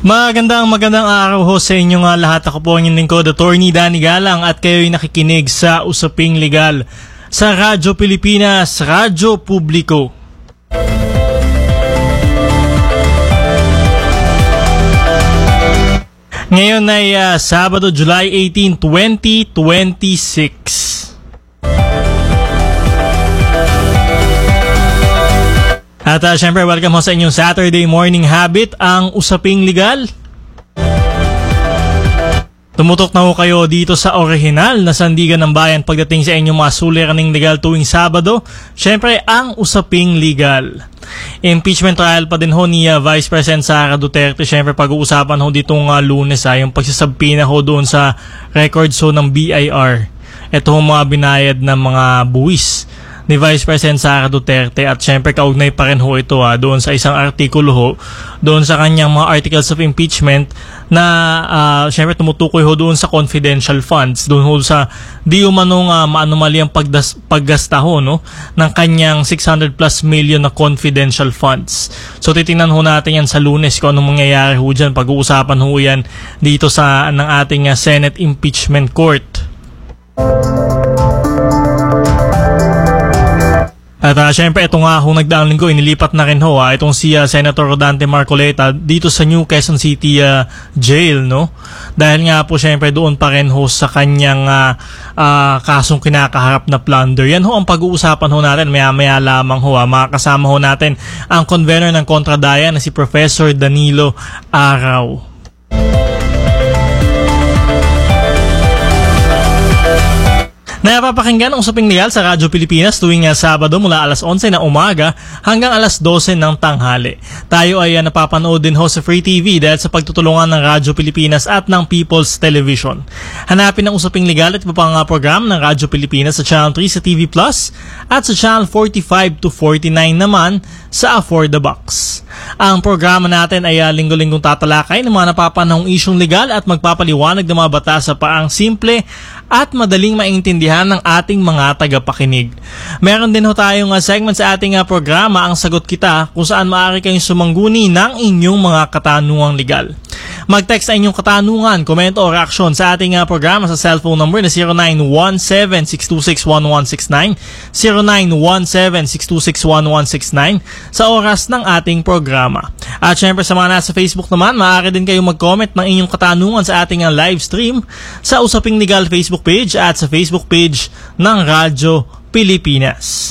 Magandang araw ho sa inyong lahat. Ako po ang inyong lingkod, Attorney Danny Galang, at kayo'y nakikinig sa Usaping Legal sa Radyo Pilipinas, Radyo Publiko. Ngayon ay Sabado, July 18, 2026. At syempre, welcome ho sa inyong Saturday morning habit, ang Usaping Legal. Tumutok na ho kayo dito sa orihinal na sandigan ng bayan pagdating sa inyong mga suliraning legal tuwing Sabado. Syempre, ang Usaping Legal. Impeachment trial pa din ho ni Vice President Sara Duterte. Syempre, pag-uusapan ho ditong Lunes yung pagsasabpina ho doon sa records ho ng BIR. Ito ho mga binayad na mga buwis ni Vice President Sara Duterte, at syempre kaugnay pa rin ho ito doon sa isang artikulo ho doon sa kanyang mga articles of impeachment na syempre tumutukoy ho doon sa confidential funds, doon ho sa di umanong maanumalyang paggasta ho ng kanyang 600 plus million na confidential funds. So titingnan ho natin yan sa Lunes kung anong mangyayari ho dyan. Pag-uusapan ho yan dito sa ng ating Senate Impeachment Court. At syempre, ito nga ho nagdaang linggo, inilipat na rin ho itong si Senator Rodante Marcoleta dito sa New Quezon City Jail, no? Dahil nga po syempre doon pa rin ho sa kanyang kasong kinakaharap na plunder. Yan ho ang pag-uusapan ho natin maya-maya lamang ho. Makakasama ho natin ang convener ng Kontradaya na si Professor Danilo Araw. Napapakinggan ang Usaping Legal sa Radyo Pilipinas tuwing Sabado mula alas 11 ng umaga hanggang alas 12 ng tanghali. Tayo ay napapanood din ho sa Free TV dahil sa pagtutulungan ng Radyo Pilipinas at ng People's Television. Hanapin ang Usaping Legal at iba pang program ng Radyo Pilipinas sa Channel 3 sa TV Plus at sa Channel 45 to 49 naman sa For the Box. Ang programa natin ay linggo-linggong tatalakay ng mga napapanahong isyong legal at magpapaliwanag ng mga batas sa paang simple at madaling maintindihan ng ating mga tagapakinig. Meron din ho tayong segment sa ating programa, Ang Sagot Kita, kung saan maaari kayong sumangguni ng inyong mga katanungang legal. Mag-text na inyong katanungan, komento o reaksyon sa ating programa sa cellphone number na 0917-626-1169, 0917-626-1169 sa oras ng ating programa. At syempre sa mga nasa Facebook naman, maaari din kayong mag-comment ng inyong katanungan sa ating live stream sa Usaping Legal Facebook page at sa Facebook page ng Radyo Pilipinas.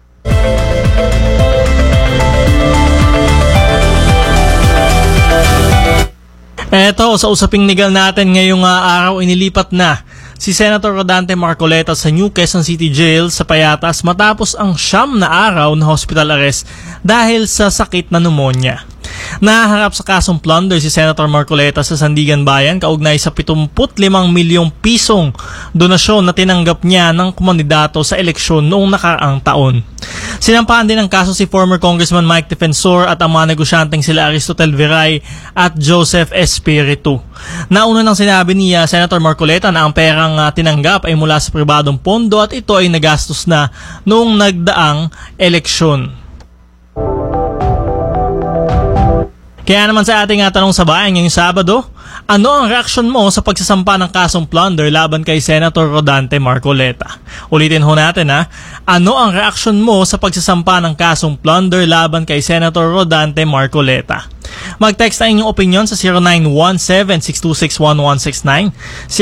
Eto, sa Usaping Legal natin ngayong araw, inilipat na si Senator Rodante Marcoleta sa New Quezon City Jail sa Payatas matapos ang 9 na araw na hospital arrest dahil sa sakit na pneumonia. Naharap sa kasong plunder si Senator Marcoleta sa Sandigan Bayan kaugnay sa 75 milyong pisong donasyon na tinanggap niya ng komunidado sa eleksyon noong nakaraang taon. Sinampahan din ang kaso si former Congressman Mike Defensor at ang mga negosyanteng sila Aristotel Viray at Joseph Espiritu. Nauna nang sinabi ni Senator Marcoleta na ang perang tinanggap ay mula sa pribadong pondo at ito ay nagastos na noong nagdaang eleksyon. Kaya naman sa ating tanong sa bayan ngayong Sabado, ano ang reaksyon mo sa pagsasampa ng kasong plunder laban kay Senator Rodante Marcoleta? Ulitin ho natin ano ang reaksyon mo sa pagsasampa ng kasong plunder laban kay Senator Rodante Marcoleta? Mag-text na inyong opinion sa 0917-626-1169,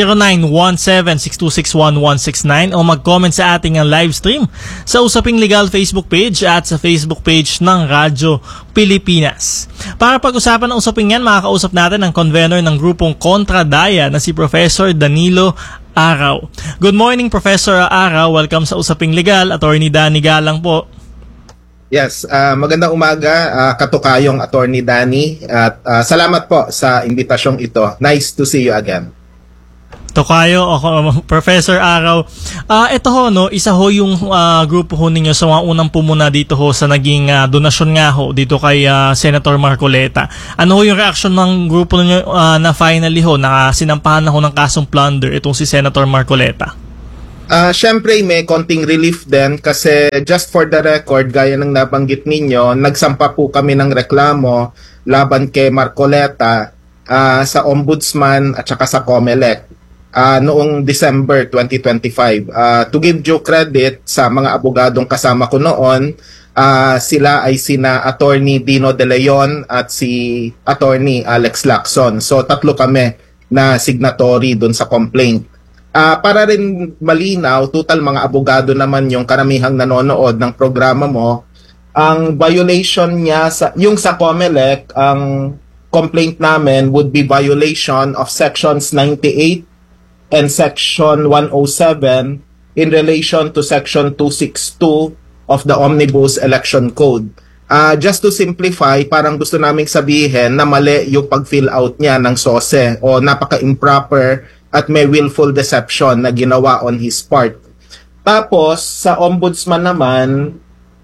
0917-626-1169 o mag-comment sa ating live stream sa Usaping Legal Facebook page at sa Facebook page ng Radyo Pilipinas. Para pag-usapan ng usaping yan, makakausap natin ang convener ng grupong Kontradaya na si Professor Danilo Araw. Good morning, Professor Araw. Welcome sa Usaping Legal. Attorney Danny Galang po. Yes, magandang umaga, katukayong Attorney Danny, at salamat po sa imbitasyong ito. Nice to see you again. Tokayo, Professor Araw. Ito ho, isa ho yung grupo ho ninyo sa mga unang pumuna dito ho sa naging donasyon nga ho dito kay Senator Marcoleta. Ano ho yung reaction ng grupo ninyo na finally ho, na sinampahan na ho ng kasong plunder itong si Senator Marcoleta? Siyempre may konting relief din kasi just for the record, gaya ng nabanggit ninyo, nagsampa po kami ng reklamo laban kay Marcoleta sa Ombudsman at saka sa COMELEC noong December 2025. To give due credit sa mga abogadong kasama ko noon, sila ay sina Attorney Dino De Leon at si Attorney Alex Lacson. So tatlo kami na signatory doon sa complaint. Para rin malinaw, total mga abogado naman yung karamihang nanonood ng programa mo. Ang violation niya yung sa COMELEC, ang complaint namin would be violation of sections 98 and section 107 in relation to section 262 of the Omnibus Election Code. Just to simplify, parang gusto naming sabihin na mali yung pag-fill out niya ng SOSE o napaka-improper at may willful deception na ginawa on his part. Tapos, sa Ombudsman naman,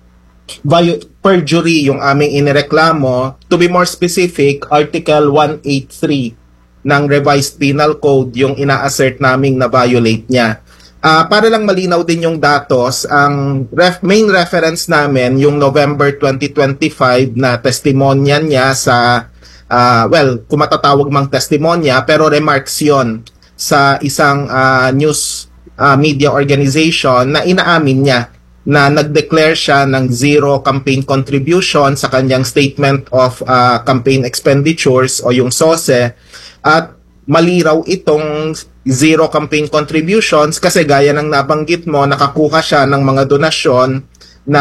perjury yung aming inireklamo. To be more specific, Article 183 ng Revised Penal Code yung ina-assert naming na violate niya. Para lang malinaw din yung datos, ang main reference namin yung November 2025 na testimonya niya sa, kung matatawag mang testimonya, pero remarks yon sa isang news media organization na inaamin niya na nag-declare siya ng zero campaign contribution sa kanyang statement of campaign expenditures o yung SOSE, at mali raw itong zero campaign contributions kasi gaya ng nabanggit mo, nakakuha siya ng mga donasyon na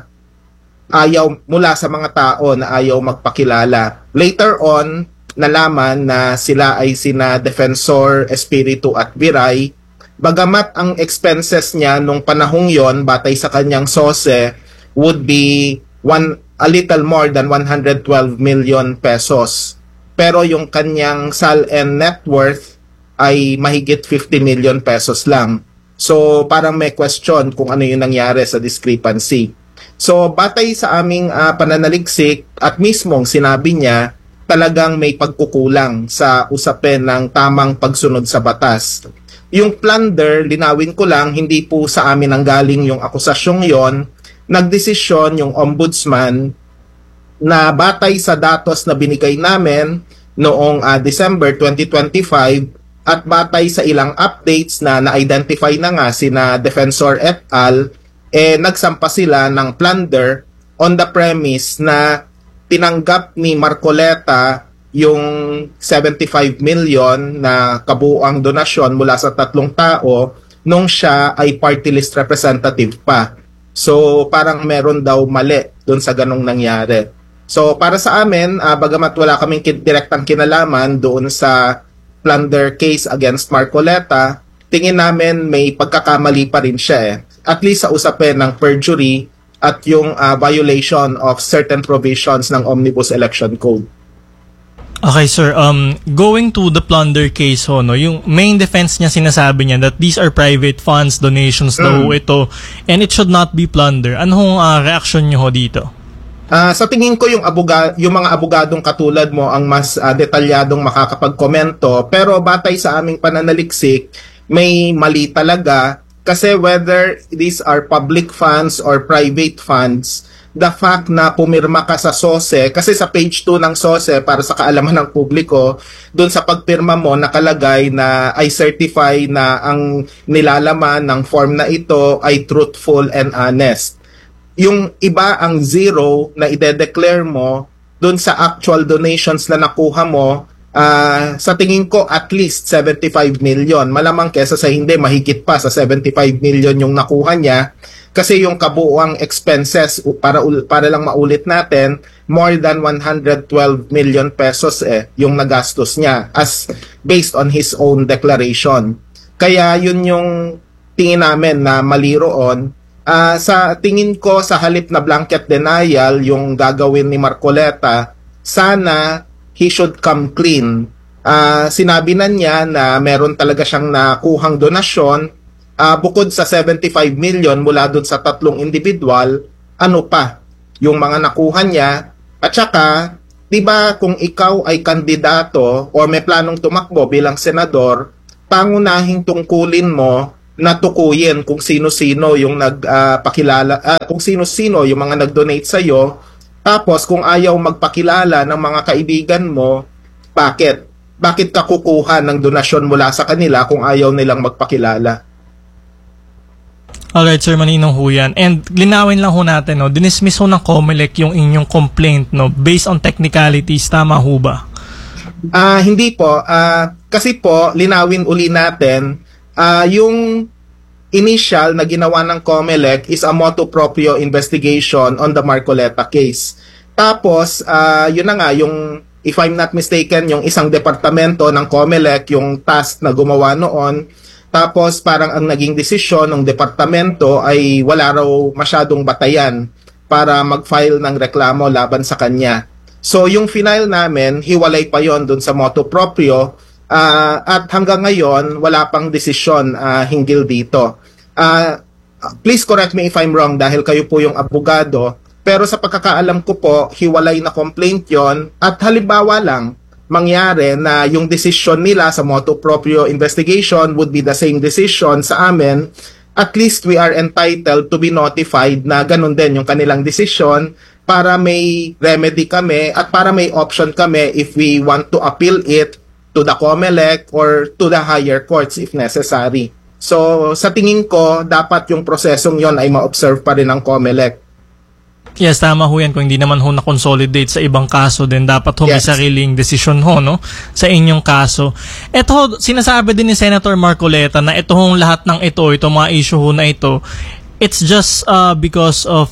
ayaw mula sa mga tao na ayaw magpakilala. Later on, nalaman na sila ay sina Defensor Espiritu at Viray. Bagamat ang expenses niya nung panahong yon batay sa kanyang SOSE would be a little more than 112 million pesos. Pero yung kanyang SAL-N net worth ay mahigit 50 million pesos lang. So parang may question kung ano yung nangyari sa discrepancy. So batay sa aming pananaliksik at mismong sinabi niya, talagang may pagkukulang sa usapin ng tamang pagsunod sa batas. Yung plunder, linawin ko lang, hindi po sa amin ang galing yung akusasyong yon. Nagdesisyon yung ombudsman na batay sa datos na binigay namin noong December 2025 at batay sa ilang updates na na-identify na nga sina Defensor et al., nagsampa sila ng plunder on the premise na tinanggap ni Marcoleta yung 75 million na kabuuang donasyon mula sa tatlong tao nung siya ay party list representative pa. So parang meron daw mali doon sa ganong nangyari. So para sa amin, bagamat wala kaming direktang kinalaman doon sa plunder case against Marcoleta, tingin namin may pagkakamali pa rin siya at least sa usapin ng perjury at yung violation of certain provisions ng Omnibus Election Code. Okay, sir. Going to the plunder case no, yung main defense niya sinasabi niya that these are private funds, donations daw ito, and it should not be plunder. Anong reaction niyo dito? Sa tingin ko yung mga abogadong katulad mo ang mas detalyadong makakapagkomento, pero batay sa aming pananaliksik, may mali talaga kasi whether these are public funds or private funds, the fact na pumirma ka sa SOSE, kasi sa page 2 ng SOSE, para sa kaalaman ng publiko, doon sa pagpirma mo nakalagay na I certify na ang nilalaman ng form na ito ay truthful and honest. Yung iba ang zero na ide-declare mo doon sa actual donations na nakuha mo, sa tingin ko at least 75 million. Malamang kesa sa hindi, mahigit pa sa 75 million yung nakuha niya. Kasi yung kabuuang expenses, para lang maulit natin, more than 112 million pesos yung nagastos niya as based on his own declaration. Kaya yun yung tingin namin na mali roon. Sa tingin ko, sa halip na blanket denial yung gagawin ni Marcoleta, sana he should come clean. Sinabi na niya na meron talaga siyang nakuhang donasyon. Bukod sa 75 million mula dun sa tatlong individual, ano pa yung mga nakuha niya? At saka, di ba kung ikaw ay kandidato o may planong tumakbo bilang senador, pangunahing tungkulin mo na tukuyin kung sino-sino yung nagpakilala, kung sino-sino yung mga nag-donate sa'yo. Tapos kung ayaw magpakilala ng mga kaibigan mo, Bakit? Bakit ka kukuha ng donasyon mula sa kanila kung ayaw nilang magpakilala? Alright, Sir, maninong ho yan. And linawin lang ho natin, no, dinismiss ho ng COMELEC yung inyong complaint, no, based on technicalities, tama ho ba? Hindi po. Kasi po, linawin uli natin, yung initial na ginawa ng COMELEC is a motu proprio investigation on the Marcoleta case. Tapos, yun na nga, yung, if I'm not mistaken, yung isang departamento ng COMELEC, yung task na gumawa noon, tapos parang ang naging desisyon ng departamento ay wala raw masyadong batayan para mag-file ng reklamo laban sa kanya. So yung final namin, hiwalay pa yon dun sa motu proprio, at hanggang ngayon wala pang desisyon hinggil dito. Please correct me if I'm wrong dahil kayo po yung abogado, pero sa pagkakaalam ko po, hiwalay na complaint yon, at halimbawa lang mangyari na yung decision nila sa motu proprio investigation would be the same decision sa amin, at least we are entitled to be notified na ganun din yung kanilang decision para may remedy kami at para may option kami if we want to appeal it to the COMELEC or to the higher courts if necessary. So sa tingin ko, dapat yung prosesong yon ay ma-observe pa rin ng COMELEC. Yes, tama ho yan. Kung hindi naman ho na-consolidate sa ibang kaso din, dapat ho may sariling desisyon ho, no, sa inyong kaso. Ito ho, sinasabi din ni Senator Marcoleta na ito hong lahat ng ito, itong mga issue ho na ito, it's just because of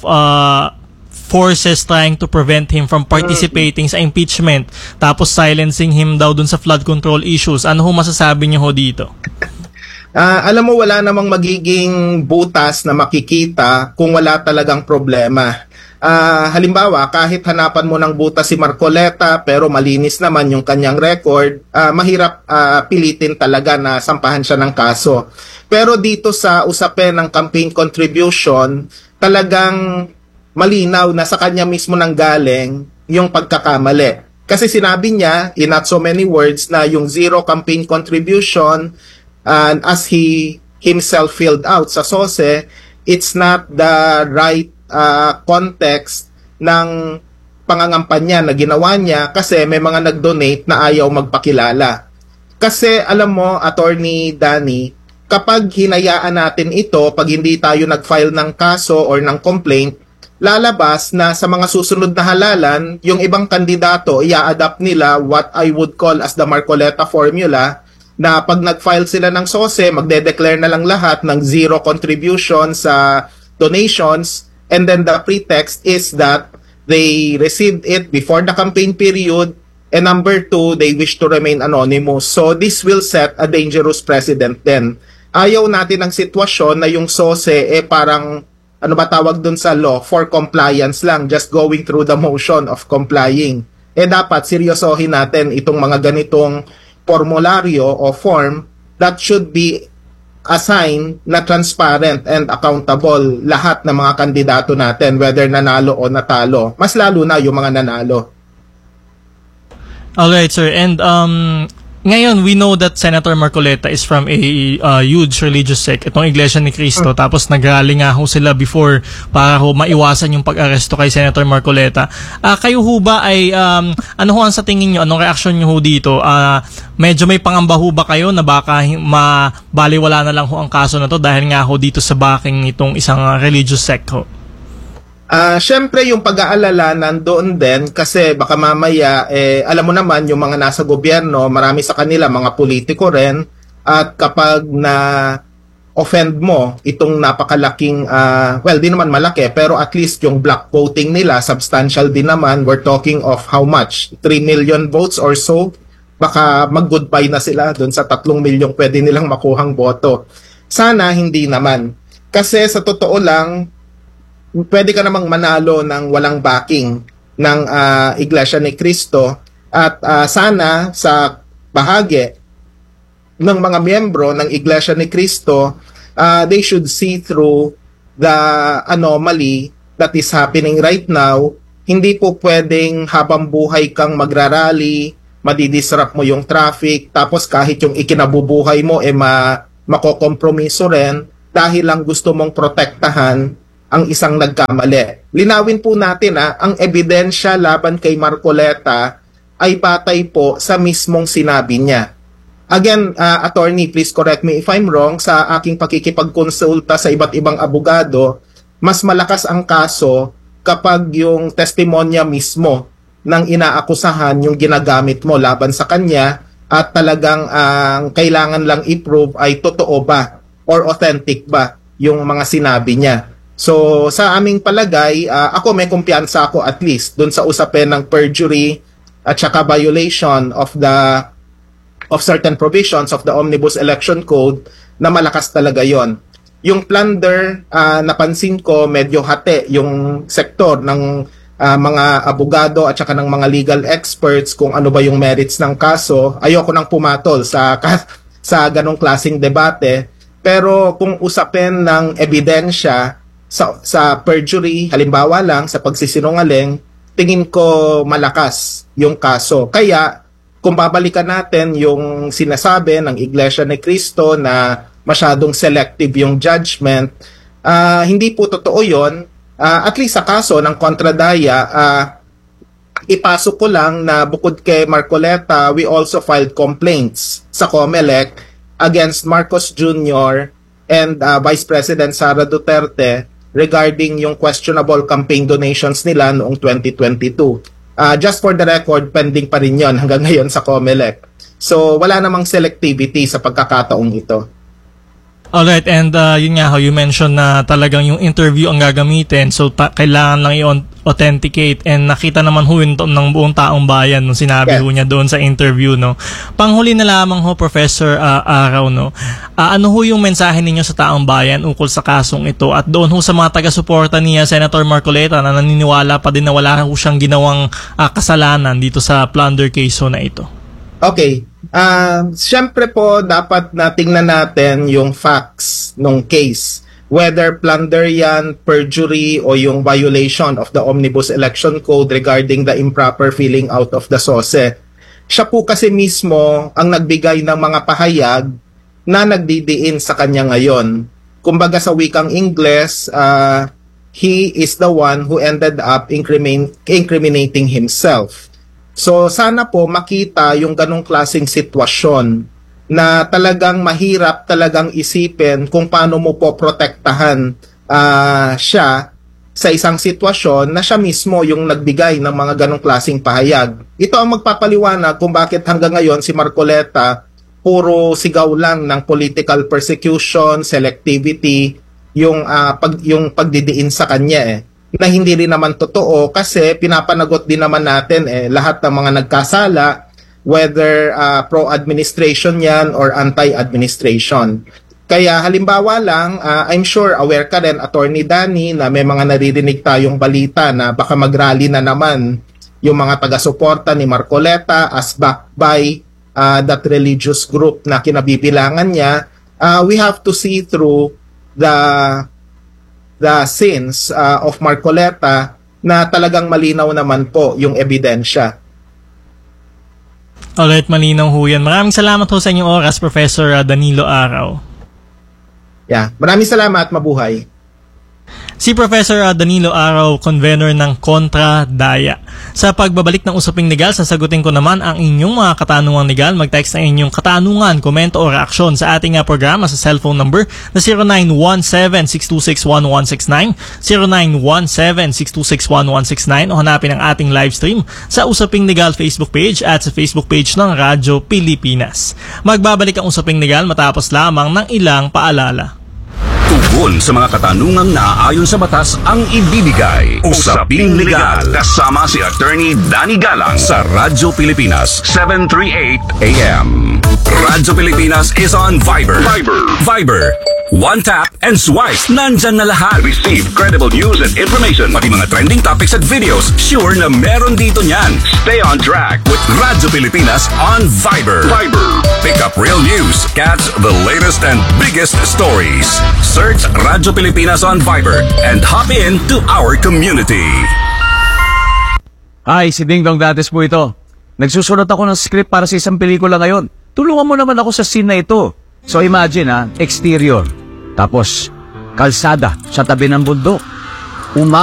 forces trying to prevent him from participating sa impeachment, tapos silencing him daw dun sa flood control issues. Ano ho masasabi niyo ho dito? Alam mo, wala namang magiging butas na makikita kung wala talagang problema. Halimbawa, kahit hanapan mo ng butas si Marcoleta pero malinis naman yung kanyang record, mahirap pilitin talaga na sampahan siya ng kaso. Pero dito sa usapin ng campaign contribution, talagang malinaw na sa kanya mismo nanggaling yung pagkakamali. Kasi sinabi niya, in not so many words, na yung zero campaign contribution, as he himself filled out sa SOSE, it's not the right context ng pangangampanya na ginawa niya kasi may mga nag-donate na ayaw magpakilala. Kasi alam mo, Attorney Danny, kapag hinayaan natin ito, pag hindi tayo nag-file ng kaso or ng complaint, lalabas na sa mga susunod na halalan, yung ibang kandidato, i-adapt nila what I would call as the Marcoleta formula, na pag nag-file sila ng SOSE, magde-declare na lang lahat ng zero contribution sa donations, and then the pretext is that they received it before the campaign period, and number two, they wish to remain anonymous. So this will set a dangerous precedent then. Ayaw natin ng sitwasyon na yung SOSE parang, ano ba tawag dun sa law, for compliance lang, just going through the motion of complying. Dapat seryosohin natin itong mga ganitong formularyo o form that should be assigned na transparent and accountable lahat ng mga kandidato natin, whether nanalo o natalo. Mas lalo na yung mga nanalo. Alright, sir. And ngayon, we know that Senator Marcoleta is from a huge religious sect, itong Iglesia ni Cristo. Tapos nag-rally nga ho sila before para ho maiwasan yung pag-aresto kay Senator Marcoleta. Kayo ho ba ay, ano ho ang sa tingin nyo? Anong reaksyon nyo ho dito? Medyo may pangamba ho ba kayo na baka mabaliwala na lang ho ang kaso na to dahil nga ho dito sa backing nitong isang religious sect ho? Syempre yung pag-aalala nandoon din kasi baka mamaya, alam mo naman yung mga nasa gobyerno, marami sa kanila mga politiko rin, at kapag na offend mo itong napakalaking, well, di naman malaki, pero at least yung black voting nila, substantial din naman. We're talking of how much? 3 million votes or so? Baka mag-goodbye na sila doon sa 3 milyong pwede nilang makuhang boto. Sana hindi naman. Kasi sa totoo lang, pwede ka namang manalo ng walang backing ng Iglesia ni Cristo, at sana sa bahagi ng mga miyembro ng Iglesia ni Cristo, they should see through the anomaly that is happening right now. Hindi po pwedeng habang buhay kang magrarally, madidisrupt mo yung traffic, tapos kahit yung ikinabubuhay mo makokompromiso rin dahil lang gusto mong protektahan ang isang nagkamali. Linawin po natin ang ebidensya laban kay Marcoleta ay batay po sa mismong sinabi niya. Again, attorney, please correct me if I'm wrong, sa aking pakikipagkonsulta sa iba't ibang abogado, mas malakas ang kaso kapag yung testimonya mismo ng inaakusahan yung ginagamit mo laban sa kanya at talagang ang kailangan lang i-prove ay totoo ba or authentic ba yung mga sinabi niya. So sa aming palagay, ako may kumpiyansa ako at least dun sa usapin ng perjury at saka violation of certain provisions of the Omnibus Election Code na malakas talaga yon. Yung plunder, napansin ko medyo hati yung sektor ng mga abogado at saka ng mga legal experts kung ano ba yung merits ng kaso. Ayoko nang pumatol sa ganong klaseng debate. Pero kung usapin ng ebidensya sa perjury, halimbawa lang sa pagsisinungaling, tingin ko malakas yung kaso. Kaya kung babalikan natin yung sinasabi ng Iglesia ni Cristo na masyadong selective yung judgment, hindi po totoo yun. At least sa kaso ng kontradaya, ipasok ko lang na bukod kay Marcoleta, we also filed complaints sa COMELEC against Marcos Jr. and Vice President Sara Duterte regarding yung questionable campaign donations nila noong 2022. Just for the record, pending pa rin yun hanggang ngayon sa COMELEC. So, wala namang selectivity sa pagkakataong ito. Alright, and yun nga, how you mentioned na talagang yung interview ang gagamitin, so kailangan lang i-authenticate, and nakita naman ho yun ng buong taong bayan nung sinabi ho niya doon sa interview, no. Panghuli na lamang ho, Professor Araw, no. Ano ho yung mensahe ninyo sa taong bayan ukol sa kasong ito, at doon ho sa mga taga-suporta niya Senator Marcoleta na naniniwala pa din na wala ho siyang ginawang kasalanan dito sa plunder case ho na ito? Okay. Siyempre po, dapat na tingnan natin yung facts ng case. Whether plunder yan, perjury, o yung violation of the Omnibus Election Code regarding the improper filling out of the SOSE. Siya po kasi mismo ang nagbigay ng mga pahayag na nagdidiin sa kanya ngayon. Kumbaga sa wikang Ingles, he is the one who ended up incriminating himself. So sana po makita yung ganong klaseng sitwasyon na talagang mahirap talagang isipin kung paano mo po protektahan siya sa isang sitwasyon na siya mismo yung nagbigay ng mga ganong klaseng pahayag. Ito ang magpapaliwanag kung bakit hanggang ngayon si Marcoleta puro sigaw lang ng political persecution, selectivity, yung pagdidiin sa kanya na hindi rin naman totoo kasi pinapanagot din naman natin lahat ng mga nagkasala, whether pro-administration yan or anti-administration. Kaya halimbawa lang, I'm sure aware ka rin, Attorney Danny, na may mga naririnig tayong balita na baka mag-rally na naman yung mga taga-suporta ni Marcoleta as backed by that religious group na kinabibilangan niya. We have to see through the sins of Marcoleta na talagang malinaw naman po yung ebidensya. Alright, malinaw ho yan. Maraming salamat ho sa inyong oras, Professor Danilo Araw. Yeah, maraming salamat, mabuhay. Si Professor Danilo Araw, convener ng Kontra Daya. Sa pagbabalik ng Usaping Legal, sasagutin ko naman ang inyong mga katanungang legal. Mag-text na inyong katanungan, komento o reaksyon sa ating programa sa cellphone number na 0917-626-1169, 0917-626-1169 o hanapin ang ating live stream sa Usaping Legal Facebook page at sa Facebook page ng Radyo Pilipinas. Magbabalik ang Usaping Legal matapos lamang ng ilang paalala. Tugon sa mga katanungang naaayon sa batas ang ibibigay. Usaping Legal kasama si Attorney Danny Galang sa Radyo Pilipinas 738 AM. Radyo Pilipinas is on Viber. Viber. One tap and swipe. Nandyan na lahat. Receive credible news and information. Pati mga trending topics at videos. Sure na meron dito niyan. Stay on track with Radyo Pilipinas on Viber. Pick up real news. Catch the latest and biggest stories. Search Radyo Pilipinas on Viber and hop in to our community. Hi, si Ding Dong Dates po ito. Nagsusulat ako ng script para sa isang pelikula ngayon. Tulungan mo naman ako sa scene na ito. So imagine exterior. Tapos, kalsada sa tabi ng bundok.